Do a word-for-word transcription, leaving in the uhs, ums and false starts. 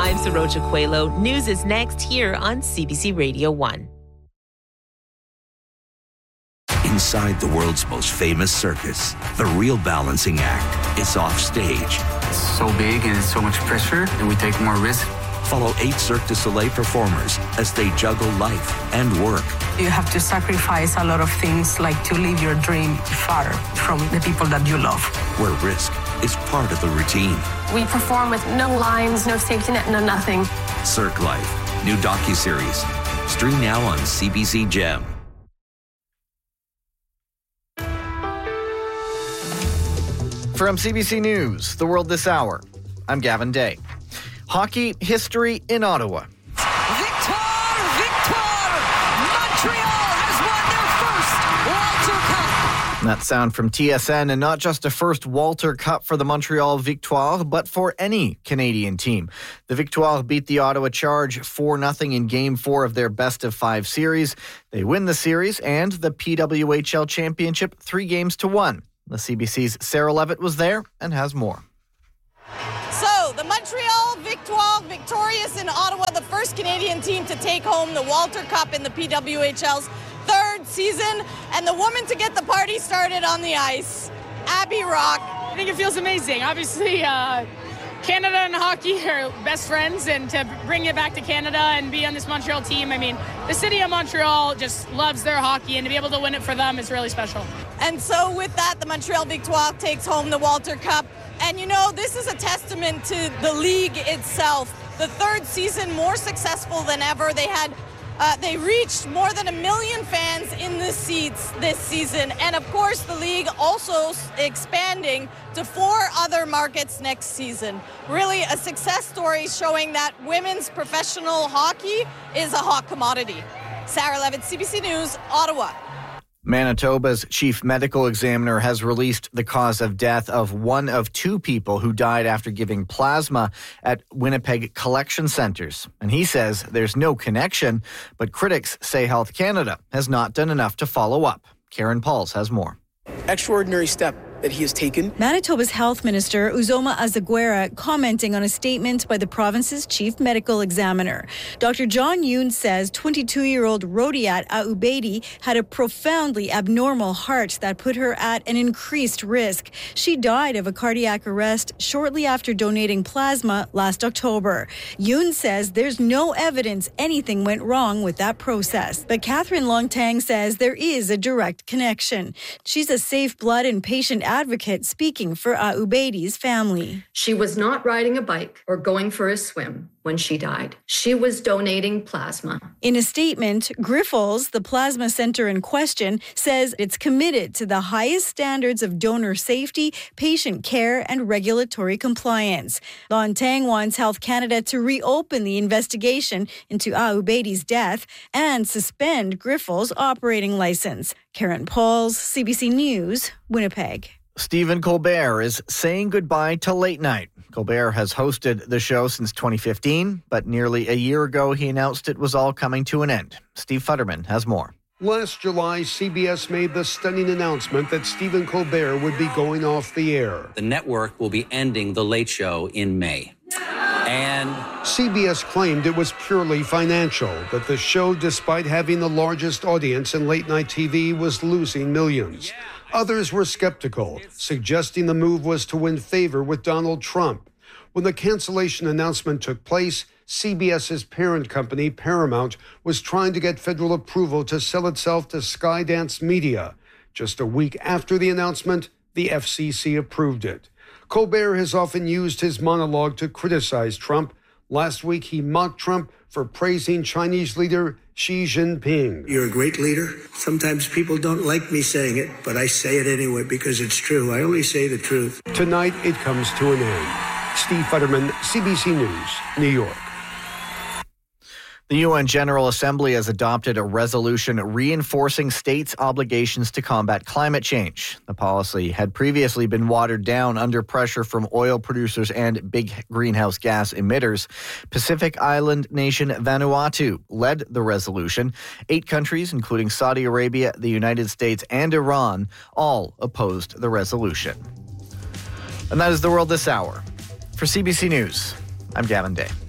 I'm Saroja Coelho. News is next here on C B C Radio one. Inside the world's most famous circus, the real balancing act is off stage. It's so big and it's so much pressure, and we take more risk. Follow eight Cirque du Soleil performers as they juggle life and work. You have to sacrifice a lot of things, like to live your dream far from the people that you love. Where risk is part of the routine. We perform with no lines, no safety net, no nothing. Cirque Life, new docuseries. Stream now on C B C Gem. From C B C News, The World This Hour, I'm Gavin Day. Hockey history in Ottawa. Victoire! Victoire! Montreal has won their first Walter Cup. That sound from T S N, and not just a first Walter Cup for the Montreal Victoire, but for any Canadian team. The Victoire beat the Ottawa Charge four nothing in Game four of their best-of-five series. They win the series and the P W H L Championship three games to one. The C B C's Sarah Levitt was there and has more. So, the Montreal Victoire victorious in Ottawa, the first Canadian team to take home the Walter Cup in the P W H L's third season, and the woman to get the party started on the ice, Abby Rock. I think it feels amazing. Obviously, uh, Canada and hockey are best friends, and to bring it back to Canada and be on this Montreal team, I mean, the city of Montreal just loves their hockey, and to be able to win it for them is really special. And so with that, the Montreal Victoire takes home the Walter Cup. And you know, this is a testament to the league itself. The third season more successful than ever. They had, uh, they reached more than a million fans in the seats this season. And of course, the league also expanding to four other markets next season. Really a success story showing that women's professional hockey is a hot commodity. Sarah Levitt, C B C News, Ottawa. Manitoba's chief medical examiner has released the cause of death of one of two people who died after giving plasma at Winnipeg collection centres. And he says there's no connection, but critics say Health Canada has not done enough to follow up. Karen Pauls has more. Extraordinary step that he has taken. Manitoba's Health Minister, Uzoma Azaguera, commenting on a statement by the province's chief medical examiner. Doctor John Yoon says twenty-two-year-old Rodiat Aubedi had a profoundly abnormal heart that put her at an increased risk. She died of a cardiac arrest shortly after donating plasma last October. Yoon says there's no evidence anything went wrong with that process. But Catherine Longtang says there is a direct connection. She's a safe blood and patient advocate speaking for Aubedi's family. She was not riding a bike or going for a swim when she died. She was donating plasma. In a statement, Grifols, the plasma center in question, says it's committed to the highest standards of donor safety, patient care, and regulatory compliance. Longtang wants Health Canada to reopen the investigation into Aubedi's death and suspend Grifols' operating license. Karen Pauls, C B C News, Winnipeg. Stephen Colbert is saying goodbye to late night. Colbert has hosted the show since twenty fifteen, but nearly a year ago he announced it was all coming to an end. Steve Futterman has more. Last July, C B S made the stunning announcement that Stephen Colbert would be going off the air. The network will be ending The Late Show in May. And C B S claimed it was purely financial, that the show, despite having the largest audience in late-night T V, was losing millions. Others were skeptical, suggesting the move was to win favor with Donald Trump. When the cancellation announcement took place, CBS's parent company, Paramount, was trying to get federal approval to sell itself to Skydance Media. Just a week after the announcement, the F C C approved it. Colbert has often used his monologue to criticize Trump. Last week, he mocked Trump for praising Chinese leader Xi Jinping. You're a great leader. Sometimes people don't like me saying it, but I say it anyway because it's true. I only say the truth. Tonight, it comes to an end. Steve Futterman, C B C News, New York. The U N General Assembly has adopted a resolution reinforcing states' obligations to combat climate change. The policy had previously been watered down under pressure from oil producers and big greenhouse gas emitters. Pacific island nation Vanuatu led the resolution. Eight countries, including Saudi Arabia, the United States, and Iran, all opposed the resolution. And that is The World This Hour. For C B C News, I'm Gavin Day.